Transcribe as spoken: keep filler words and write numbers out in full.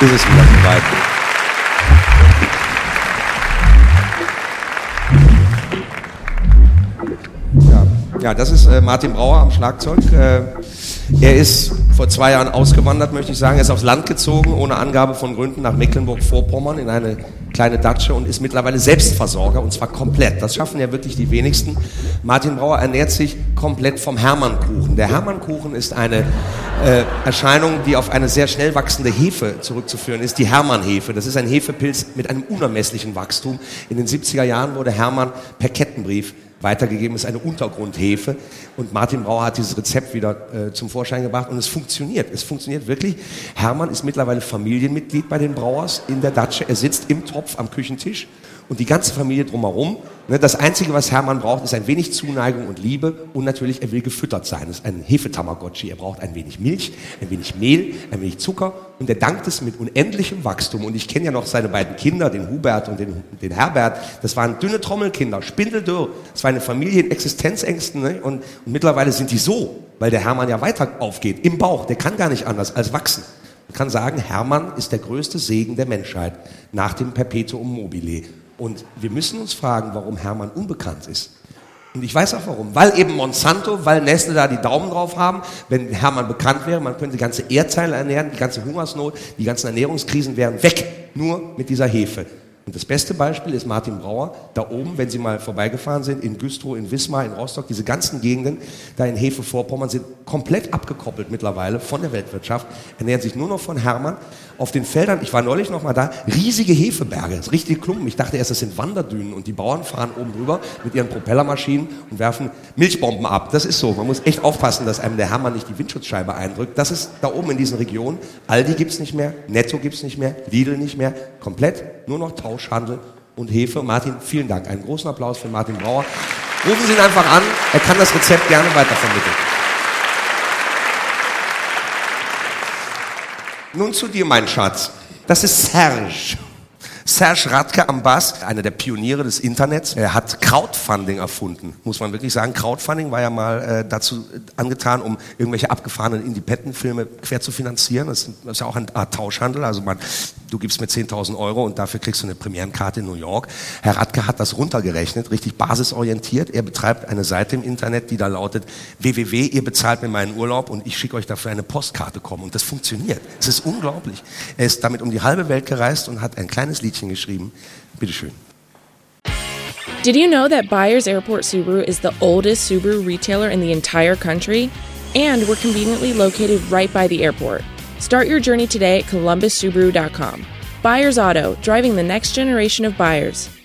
ist es wieder soweit. Ja, ja, das ist äh, Martin Brauer am Schlagzeug. Äh, er ist vor zwei Jahren ausgewandert, möchte ich sagen. Er ist aufs Land gezogen, ohne Angabe von Gründen, nach Mecklenburg-Vorpommern in eine kleine Datsche und ist mittlerweile Selbstversorger, und zwar komplett. Das schaffen ja wirklich die wenigsten. Martin Brauer ernährt sich komplett vom Hermannkuchen. Der Hermannkuchen ist eine äh, Erscheinung, die auf eine sehr schnell wachsende Hefe zurückzuführen ist, die Hermannhefe. Das ist ein Hefepilz mit einem unermesslichen Wachstum. In den siebziger Jahren wurde Hermann per Kettenbrief weitergegeben, ist eine Untergrundhefe, und Martin Brauer hat dieses Rezept wieder äh, zum Vorschein gebracht und es funktioniert. Es funktioniert wirklich. Hermann ist mittlerweile Familienmitglied bei den Brauers in der Datsche. Er sitzt im Topf am Küchentisch und die ganze Familie drumherum. Ne, das Einzige, was Hermann braucht, ist ein wenig Zuneigung und Liebe, und natürlich, er will gefüttert sein. Das ist ein Hefetamagotchi. Er braucht ein wenig Milch, ein wenig Mehl, ein wenig Zucker, und er dankt es mit unendlichem Wachstum. Und ich kenne ja noch seine beiden Kinder, den Hubert und den, den Herbert. Das waren dünne Trommelkinder, spindeldürr. Das war eine Familie in Existenzängsten, ne? und, und mittlerweile sind die so, weil der Hermann ja weiter aufgeht, im Bauch. Der kann gar nicht anders als wachsen. Man kann sagen, Hermann ist der größte Segen der Menschheit nach dem Perpetuum mobile. Und wir müssen uns fragen, warum Hermann unbekannt ist. Und ich weiß auch warum. Weil eben Monsanto, weil Nestle da die Daumen drauf haben. Wenn Hermann bekannt wäre, man könnte die ganze Erdteile ernähren, die ganze Hungersnot, die ganzen Ernährungskrisen wären weg. Nur mit dieser Hefe. Und das beste Beispiel ist Martin Brauer, da oben, wenn Sie mal vorbeigefahren sind, in Güstrow, in Wismar, in Rostock, diese ganzen Gegenden, da in Hefe-Vorpommern, sind komplett abgekoppelt mittlerweile von der Weltwirtschaft, ernähren sich nur noch von Hermann. Auf den Feldern, ich war neulich noch mal da, riesige Hefeberge, das richtige Klumpen. Ich dachte erst, das sind Wanderdünen, und die Bauern fahren oben drüber mit ihren Propellermaschinen und werfen Milchbomben ab. Das ist so, man muss echt aufpassen, dass einem der Hermann nicht die Windschutzscheibe eindrückt. Das ist da oben in diesen Regionen. Aldi gibt's nicht mehr, Netto gibt's nicht mehr, Lidl nicht mehr, komplett nur noch Tauschhandel und Hefe. Martin, vielen Dank. Einen großen Applaus für Martin Brauer. Rufen Sie ihn einfach an, er kann das Rezept gerne weitervermitteln. Nun zu dir, mein Schatz. Das ist Serge. Serge Radke am Bass, einer der Pioniere des Internets. Er hat Crowdfunding erfunden, muss man wirklich sagen. Crowdfunding war ja mal äh, dazu angetan, um irgendwelche abgefahrenen Independent-Filme quer zu finanzieren. Das ist, das ist ja auch eine Art Tauschhandel. Also man, du gibst mir zehntausend Euro und dafür kriegst du eine Premierenkarte in New York. Herr Radke hat das runtergerechnet, richtig basisorientiert. Er betreibt eine Seite im Internet, die da lautet w w w, ihr bezahlt mir meinen Urlaub und ich schicke euch dafür eine Postkarte kommen. Und das funktioniert. Es ist unglaublich. Er ist damit um die halbe Welt gereist und hat ein kleines Lied geschrieben. Bitteschön. Did you know that Byers Airport Subaru is the oldest Subaru retailer in the entire country? And we're conveniently located right by the airport. Start your journey today at columbus subaru dot com. Byers Auto, driving the next generation of buyers.